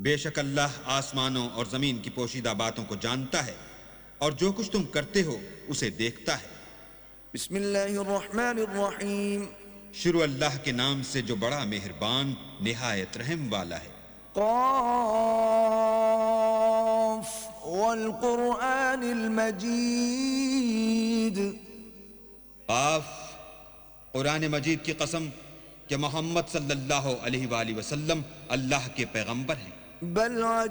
बेशक अल्लाह आसमानों और जमीन की पोशीदा बातों को जानता है और जो कुछ तुम करते हो उसे देखता है। बिस्मिल्लाहिर्रहमानिर्रहीम। शुरू अल्लाह के नाम से जो बड़ा मेहरबान निहायत रहम वाला है। क़ाफ वल क़ुरआनिल मजीद। क़ाफ, कुरान मजीद की कसम कि मोहम्मद सल्लल्लाहु अलैहि वसल्लम अल्लाह के पैगंबर हैं। बल